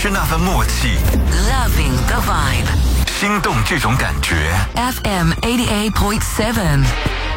是那份默契 Loving the vibe. 心动这种感觉 FM 88.7